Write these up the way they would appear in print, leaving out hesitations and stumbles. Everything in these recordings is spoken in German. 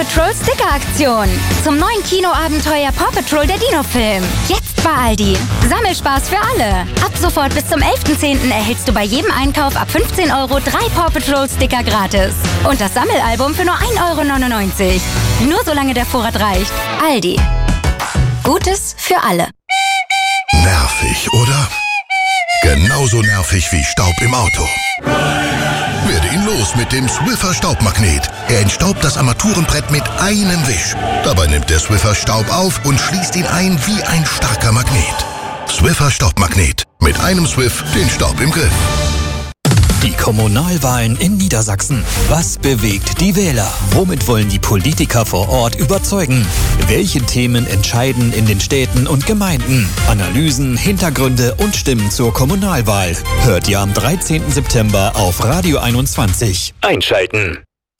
Paw Patrol Sticker-Aktion. Zum neuen Kinoabenteuer Paw Patrol der Dino-Film. Jetzt bei Aldi. Sammelspaß für alle. Ab sofort bis zum 11.10. erhältst du bei jedem Einkauf ab 15 € 3 Paw Patrol Sticker gratis. Und das Sammelalbum für nur 1,99 €. Nur solange der Vorrat reicht. Aldi. Gutes für alle. Nervig, oder? Genauso nervig wie Staub im Auto. Werde ihn los mit dem Swiffer Staubmagnet. Er entstaubt das Armaturenbrett mit einem Wisch. Dabei nimmt der Swiffer Staub auf und schließt ihn ein wie ein starker Magnet. Swiffer Staubmagnet. Mit einem Swiff den Staub im Griff. Die Kommunalwahlen in Niedersachsen. Was bewegt die Wähler? Womit wollen die Politiker vor Ort überzeugen? Welche Themen entscheiden in den Städten und Gemeinden? Analysen, Hintergründe und Stimmen zur Kommunalwahl. Hört ihr am 13. September auf Radio 21. Einschalten.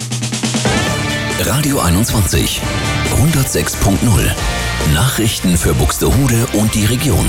Radio 21. 106.0. Nachrichten für Buxtehude und die Region.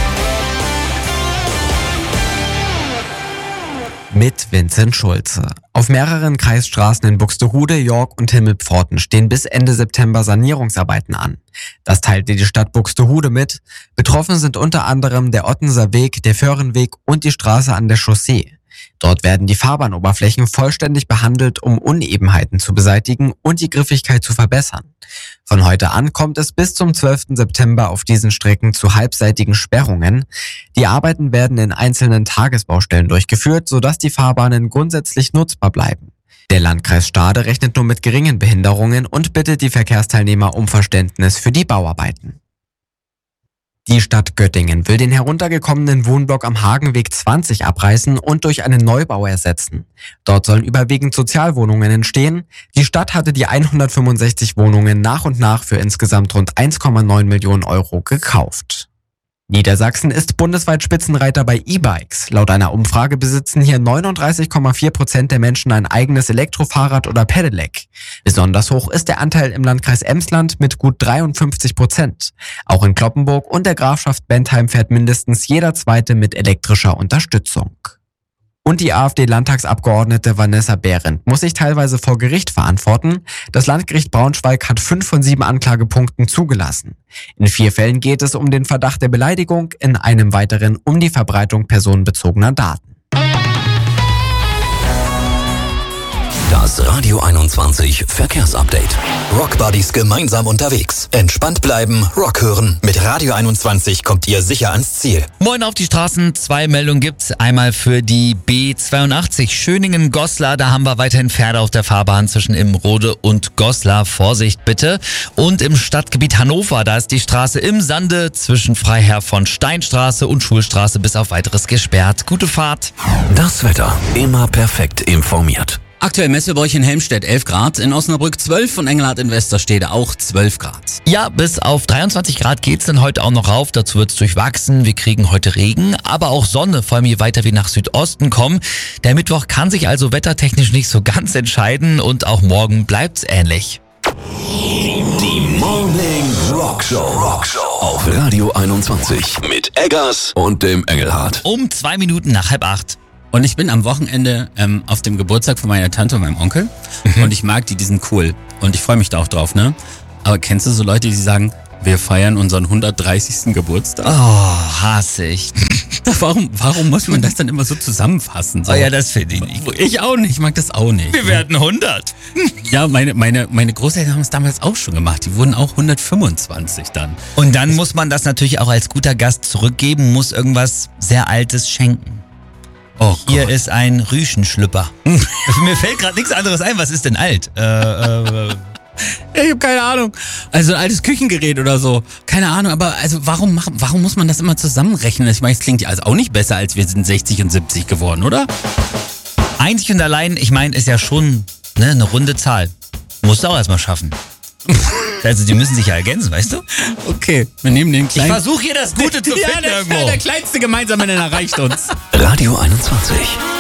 Mit Vincent Schulze. Auf mehreren Kreisstraßen in Buxtehude, York und Himmelpforten stehen bis Ende September Sanierungsarbeiten an. Das teilte die Stadt Buxtehude mit. Betroffen sind unter anderem der Ottenser Weg, der Föhrenweg und die Straße an der Chaussee. Dort werden die Fahrbahnoberflächen vollständig behandelt, um Unebenheiten zu beseitigen und die Griffigkeit zu verbessern. Von heute an kommt es bis zum 12. September auf diesen Strecken zu halbseitigen Sperrungen. Die Arbeiten werden in einzelnen Tagesbaustellen durchgeführt, sodass die Fahrbahnen grundsätzlich nutzbar bleiben. Der Landkreis Stade rechnet nur mit geringen Behinderungen und bittet die Verkehrsteilnehmer um Verständnis für die Bauarbeiten. Die Stadt Göttingen will den heruntergekommenen Wohnblock am Hagenweg 20 abreißen und durch einen Neubau ersetzen. Dort sollen überwiegend Sozialwohnungen entstehen. Die Stadt hatte die 165 Wohnungen nach und nach für insgesamt rund 1,9 Millionen € gekauft. Niedersachsen ist bundesweit Spitzenreiter bei E-Bikes. Laut einer Umfrage besitzen hier 39,4% der Menschen ein eigenes Elektrofahrrad oder Pedelec. Besonders hoch ist der Anteil im Landkreis Emsland mit gut 53%. Auch in Cloppenburg und der Grafschaft Bentheim fährt mindestens jeder Zweite mit elektrischer Unterstützung. Und die AfD-Landtagsabgeordnete Vanessa Behrendt muss sich teilweise vor Gericht verantworten. Das Landgericht Braunschweig hat 5 von 7 Anklagepunkten zugelassen. In 4 Fällen geht es um den Verdacht der Beleidigung, in einem weiteren um die Verbreitung personenbezogener Daten. Das Radio 21 Verkehrsupdate. Rockbuddies gemeinsam unterwegs. Entspannt bleiben, Rock hören. Mit Radio 21 kommt ihr sicher ans Ziel. Moin auf die Straßen. 2 Meldungen gibt's. Einmal für die B82 Schöningen-Goslar. Da haben wir weiterhin Pferde auf der Fahrbahn zwischen Imrode und Goslar. Vorsicht bitte. Und im Stadtgebiet Hannover, da ist die Straße im Sande zwischen Freiherr von Steinstraße und Schulstraße bis auf weiteres gesperrt. Gute Fahrt. Das Wetter immer perfekt informiert. Aktuell messen wir bei euch in Helmstedt 11 Grad, in Osnabrück 12 und Engelhardt in Westerstede auch 12 Grad. Ja, bis auf 23 Grad geht's dann heute auch noch rauf. Dazu wird's durchwachsen. Wir kriegen heute Regen, aber auch Sonne, vor allem je weiter wir nach Südosten kommen. Der Mittwoch kann sich also wettertechnisch nicht so ganz entscheiden und auch morgen bleibt's ähnlich. Die Morning Rockshow auf Radio 21 mit Eggers und dem Engelhardt. Um 2 Minuten nach 7:30. Und ich bin am Wochenende auf dem Geburtstag von meiner Tante und meinem Onkel und ich mag die sind cool und ich freue mich da auch drauf, ne? Aber kennst du so Leute, die sagen, wir feiern unseren 130. Geburtstag? Oh, hasse ich. Warum muss man das dann immer so zusammenfassen? So? Oh ja, das finde ich nicht. Ich auch nicht, ich mag das auch nicht. Wir werden 100. Ja, meine Großeltern haben es damals auch schon gemacht. Die wurden auch 125 dann. Und dann muss man das natürlich auch als guter Gast zurückgeben, muss irgendwas sehr Altes schenken. Oh, hier ist ein Rüschenschlüpper. Mir fällt gerade nichts anderes ein. Was ist denn alt? Ich habe keine Ahnung. Also ein altes Küchengerät oder so. Keine Ahnung, aber also warum muss man das immer zusammenrechnen? Ich meine, es klingt ja also auch nicht besser, als wir sind 60 und 70 geworden, oder? Einzig und allein, ich meine, ist ja schon eine runde Zahl. Musst du auch erstmal schaffen. Also die müssen sich ja ergänzen, weißt du? Okay, wir nehmen den kleinen... Ich versuche hier das Gute zu finden irgendwo. Der kleinste gemeinsame Nenner reicht uns. Radio 21.